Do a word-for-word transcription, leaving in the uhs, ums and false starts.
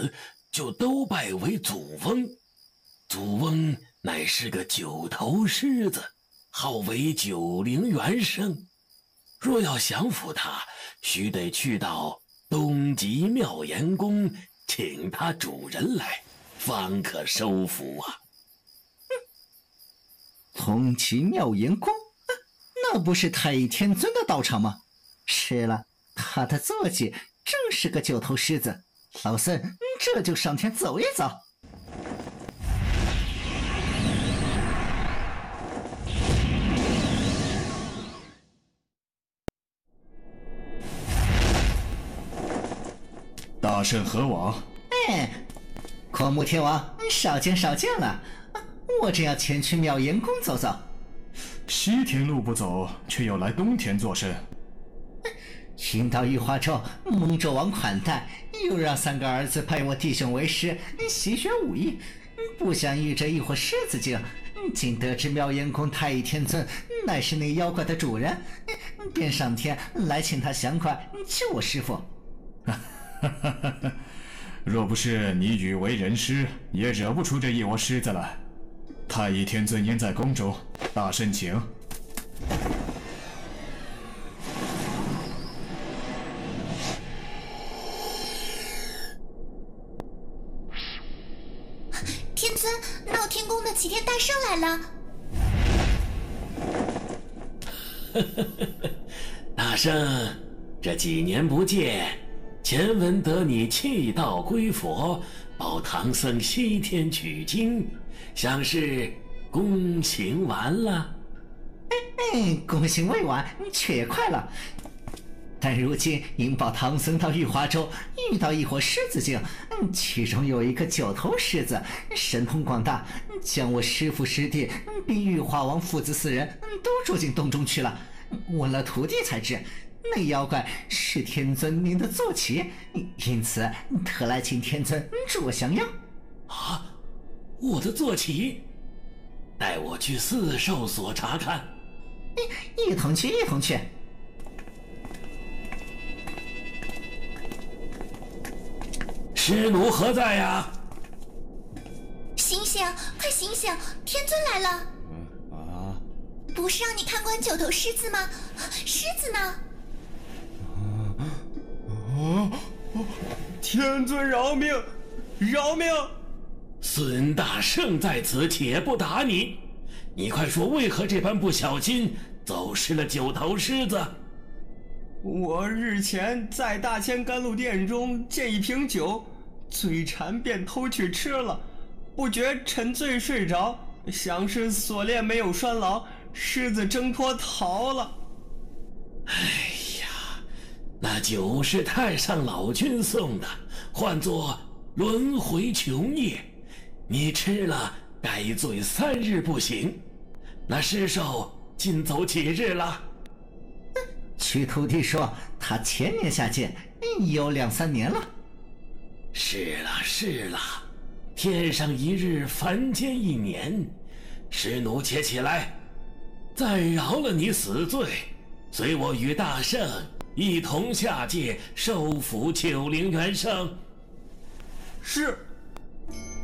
子就都拜为祖翁。祖翁乃是个九头狮子，号为九灵元生。若要降服他，须得去到东极妙严宫，请他主人来，方可收服啊。 东极妙严宫，那不是太乙天尊的道场吗？是了，他的坐骑正是个九头狮子。老孙这就上前走一走。 大圣何往？ 哎，狂木天王，少见少见了，我正要前去妙严宫走走。 西天路不走，却又来东天作甚？ 听到玉华州蒙纣王款待，又让三个儿子拜我弟兄为师，习学武艺，不想遇着一伙狮子精。今得知妙严宫太乙天尊乃是那妖怪的主人，便上天来请他降快，救我师父。 若不是你语为人师，也惹不出这一窝狮子来。太乙天尊焉在宫中？大圣请。 天尊，闹天宫的齐天大圣来了。 大圣，这几年不见，前闻得你弃道归佛，保唐僧西天取经，想是功行完了？ 哎，功行未完，却也快了。但如今引保唐僧到玉华州，遇到一伙狮子精，其中有一个九头狮子，神通广大，将我师父师弟并玉华王父子四人都捉进洞中去了。问了徒弟才知，那妖怪是天尊您的坐骑，因此特来请天尊助我降妖。 啊，我的坐骑，带我去四兽所查看。 一同去，一同去。 师奴何在呀？ 醒醒，快醒醒，天尊来了。 嗯啊， 不是让你看管九头狮子吗？狮子呢？ 啊！天尊饶命！饶命！ 孙大圣在此，且不打你。你快说，为何这般不小心走失了九头狮子？ 我日前在大千甘露殿中见一瓶酒，嘴馋便偷去吃了，不觉沉醉睡着，想是锁链没有拴牢，狮子挣脱逃了。 哎呀，那酒是太上老君送的，唤作轮回穷夜，你吃了该醉三日不醒。那尸首今走几日了？ 屈徒弟说他前年下界，有两三年了。 是了是了，天上一日，凡间一年。师奴且起来，暂饶了你死罪，随我与大圣一同下界，收服九灵元生。 是。